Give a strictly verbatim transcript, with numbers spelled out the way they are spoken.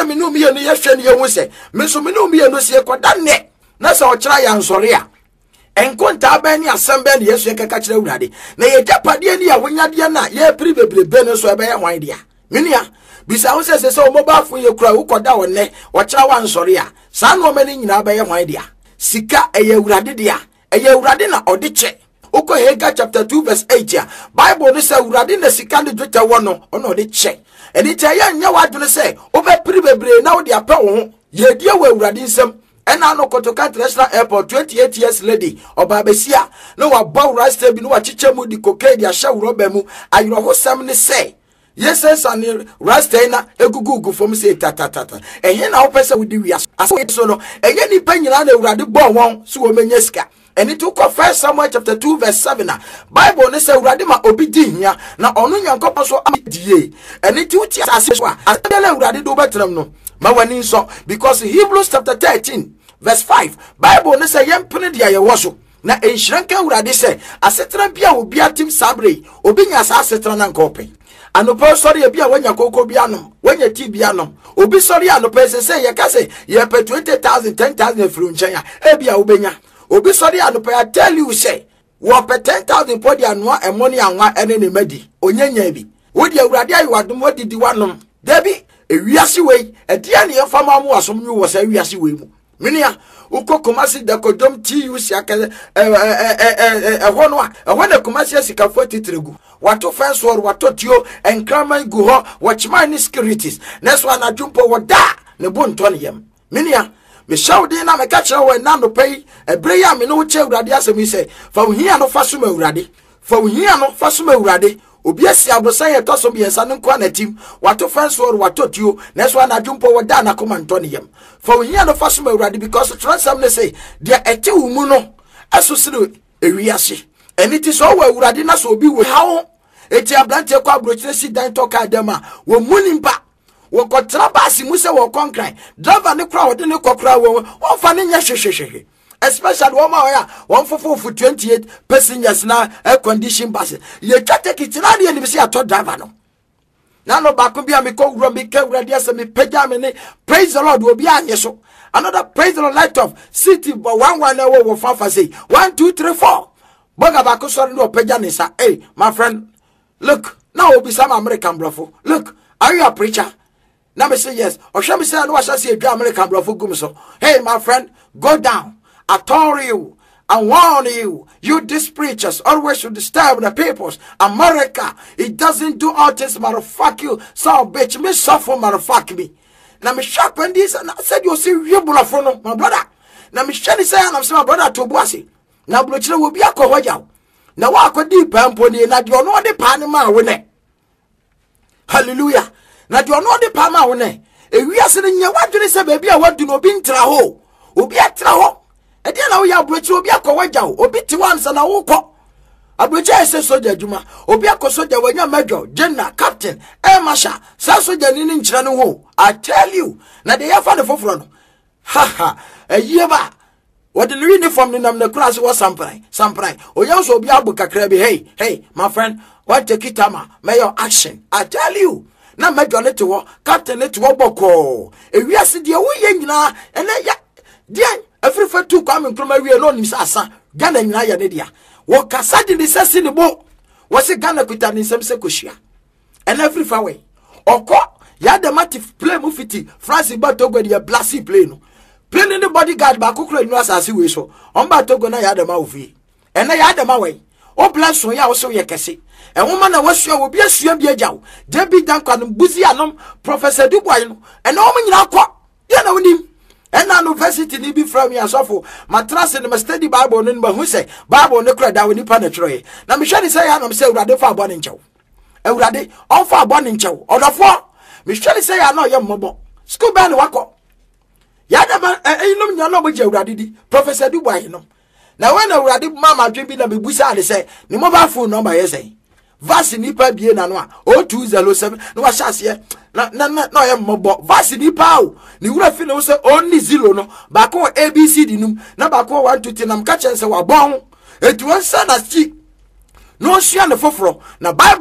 me no me no yehwe ne yehu se me so me no me no se koda ne na se o kira ya nsore a enkonta ba ni asem ba ne Yesu ekeka kira Awurade na ye japade ni a wonyade na ye pri bebrebe no so ebe ye hwan dia menua bisa wo se se o mobile phone ye kura wo koda wo ne o kira wa nsore a sa no mani nyina ba ye hwan dia sika eye Awurade dia eye Awurade na odi che Oko Haggai chapter two verse eight ya Bible no say Awurade na sika ne dwetɛ wɔ no ono odi che eni che ya nya wadwene say obe pri bebre na wo de apɛ wo ho ye die wo Awurade nsɛm ena no Kotoka International Airport twenty-eight years lady oba besia no wa bow rasta bi no wa chiche mu di cocaine ya sha roba mu ayro ho sam ne say yes and rasta na egugugu fom say tatatata ehye na wo pese wo di wias aso so no ehye ni pa nyina na Awurade bɔ won so wo menya sika and it took First Samuel chapter two verse seven Bible ne say Awurade ma obi di hia na ono Nyankopɔn so amdie and it uti asase so a adele Awurade do betram no ma wani so because Hebrews chapter thirteen verse five Bible ne say yempene dia ye woso na enhyiranka Awurade say asetra bia obi atim sabre obi nya asetra na nkope anopo sori e bia wanya kokko bia no wanya ti bia no obi sori anopo se say ye ka say ye pe twenty thousand ten thousand fru nchen ya e bia obenya obi sori anopo I tell you say wo pe ten thousand podi anoa e money anwa ene ne madi onyanya bi wo di Awurade ayi wadom wadi di wanom debi ewiase wei e dia ne yefama mu asom nyu wo sa ewiase wei mu Minia uko Kumasi da kodom T U C aka eh eh eh eh hono a ehwo na Kumasi sika forty tregu wato fence war wato tio enkraman gu ho watchman ni securities neso na jumpo woda ne bonto ne yam Minia me shawde na me ka kire wo na no pay ebre ya me no che Awurade asemi se fa ohia no fa so ma Awurade fa ohia no fa so ma Awurade obi asi abosan ye toso bi ensa nko anatim wato fence war wato tio neso na jumpo woda na komanto ne yam fa ohia no fa so ma Awurade because transam ne say dia ete wu mu no asosire ewiase eniti so wa Awurade na so obi wo hawo eti ablante kwa abrochire si dan toka adama wo munimpa wo kotra basi mu se wo konkran driver ne kra wo de ne kokra wo wo fa ne nya hwehwehwe especially one ma one for for twenty-eight passengers na air condition buses ye twate kitina de ni bi se ato driver no na no ba ko bia me ko wuro me ka Awurade ase me pagya me ne praise the Lord obi anye so another praise the Lord light of city but one one na wo fa fa say one two three four boga ba ko so no pagya ne sa hey my friend look now obi some American brofo look are you a preacher now me say yes or shall me say no shall say a American brofo gum so hey my friend go down I told you, I warn you, you these preachers always should disturb the peoples. America, it doesn't do all this, motherfuck you. So bitch, me suffer, motherfuck me. Now me shock when this, and I said you see you bulafono, my brother. Now me shani say I'm saying my brother to Bossy. Now blochile will be a cohoya. Now walk a deep pamponi, and you know the panama winner. Hallelujah. Now you know the panama winner. If we are sitting here, what do they say, baby? I want to know being traho. Ubi a traho. E dia na wo ya abrochi obi akọwaja o obi ti wansa na wo kọ abrochi ese soja adwuma obi akọsoja wanya major general captain air marshal sa soja ni nkyira no ho I tell you na de ya fa ne foforo no ha ha eyi ba what the uniform ni nam na class was samprai samprai oya so obi abu kakra bi hey hey my friend what take it ama mayor action I tell you na major ne to captain ne to boko ewiase de wo ye nyina ene ya dia every for two come from we alone is asa Ghana nyina ya ne dia wo kasa de se se ne bo wo se Ghana kuta ne nsem se kohia and every far way okọ ya the matif play mu fiti France ba Togo de blasi play no play ne bodyguard ba kokoro nu asase we so on ba Togo na ya the ma ofi and ya the ma we o bless so ya wo so ye kese e wo ma na wasua wo bi asua bi agyaw David Dankan buzi anom Professor Dubois no and o mo nyina akọ ya na wonim and na university ni bi from ya sofo matrase ne study Bible no ba hu say Bible ne kura da woni pa na tro na me hwe ni say ya na me say Awurade fa abo ne nchew Awurade on fa abo ne nchew odofo me hwe ni say ya na ye mmobo school ban wako ya da ma eyinom nya na oboje Awurade di Professor Dubois no na when Awurade mama dwen bi na be busa ade say ni mobile phone number ye say vasi nipa bie na no a zero two zero seven no wa hyase na na na ye mmobo vasi nipa o ni wura fi no say only zero no ba ko A B C D num na ba ko one two three nam ka chen say wa bon etu ansa na chi no sua ne foforo na Bible